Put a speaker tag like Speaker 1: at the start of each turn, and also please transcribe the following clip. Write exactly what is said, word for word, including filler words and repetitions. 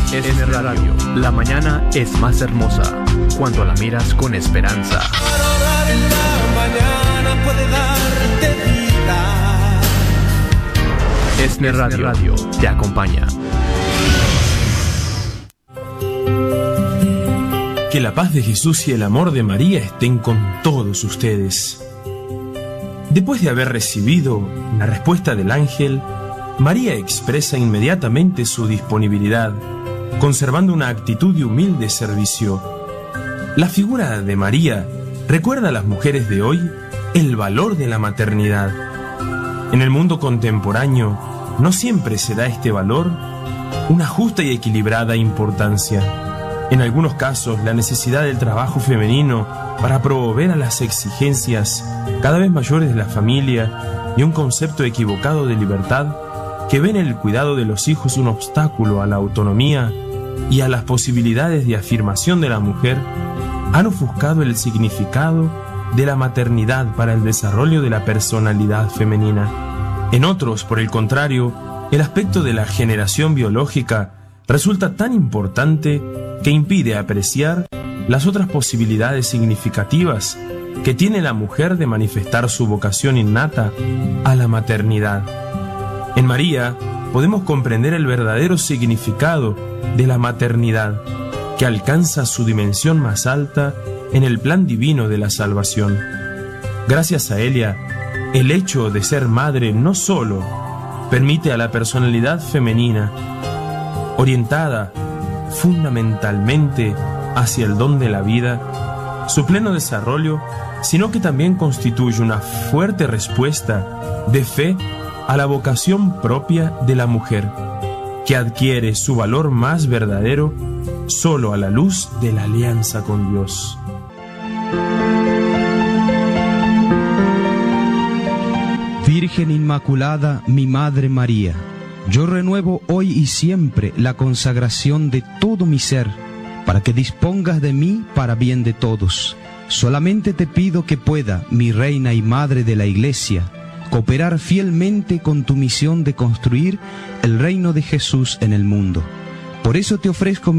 Speaker 1: S N Radio. La mañana es más hermosa cuando la miras con esperanza.
Speaker 2: Para orar en la mañana puede darte vida.
Speaker 1: S N Radio, Radio te acompaña.
Speaker 3: Que la paz de Jesús y el amor de María estén con todos ustedes. Después de haber recibido la respuesta del ángel, María expresa inmediatamente su disponibilidad, conservando una actitud de humilde servicio. La figura de María recuerda a las mujeres de hoy el valor de la maternidad. En el mundo contemporáneo no siempre se da este valor una justa y equilibrada importancia. En algunos casos, la necesidad del trabajo femenino para proveer a las exigencias cada vez mayores de la familia y un concepto equivocado de libertad que ven el cuidado de los hijos un obstáculo a la autonomía y a las posibilidades de afirmación de la mujer, han ofuscado el significado de la maternidad para el desarrollo de la personalidad femenina. En otros, por el contrario, el aspecto de la generación biológica resulta tan importante que impide apreciar las otras posibilidades significativas que tiene la mujer de manifestar su vocación innata a la maternidad. En María podemos comprender el verdadero significado de la maternidad, que alcanza su dimensión más alta en el plan divino de la salvación. Gracias a ella, el hecho de ser madre no solo permite a la personalidad femenina, orientada fundamentalmente hacia el don de la vida, su pleno desarrollo, sino que también constituye una fuerte respuesta de fe a la vocación propia de la mujer, que adquiere su valor más verdadero solo a la luz de la alianza con Dios.
Speaker 4: Virgen Inmaculada, mi Madre María, yo renuevo hoy y siempre la consagración de todo mi ser, para que dispongas de mí para bien de todos. Solamente te pido que pueda, mi Reina y Madre de la Iglesia, cooperar fielmente con tu misión de construir el reino de Jesús en el mundo. Por eso te ofrezco